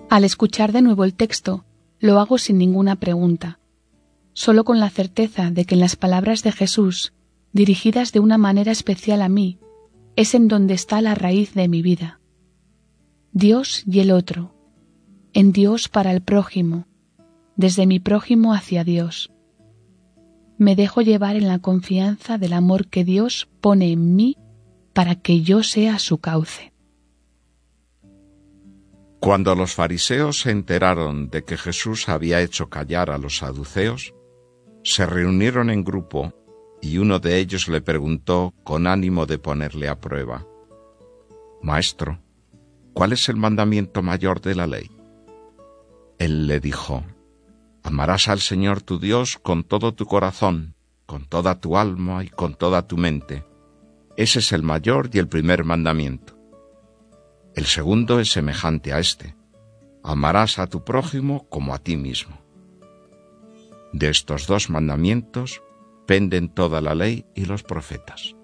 Al escuchar de nuevo el texto, lo hago sin ninguna pregunta, solo con la certeza de que en las palabras de Jesús, dirigidas de una manera especial a mí, es en donde está la raíz de mi vida. Dios y el otro, en Dios para el prójimo, desde mi prójimo hacia Dios. Me dejo llevar en la confianza del amor que Dios pone en mí para que yo sea su cauce. Cuando los fariseos se enteraron de que Jesús había hecho callar a los saduceos, se reunieron en grupo y uno de ellos le preguntó con ánimo de ponerle a prueba: «Maestro, ¿cuál es el mandamiento mayor de la ley?» Él le dijo: «Amarás al Señor tu Dios con todo tu corazón, con toda tu alma y con toda tu mente. Ese es el mayor y el primer mandamiento. El segundo es semejante a este: amarás a tu prójimo como a ti mismo. De estos dos mandamientos penden toda la ley y los profetas».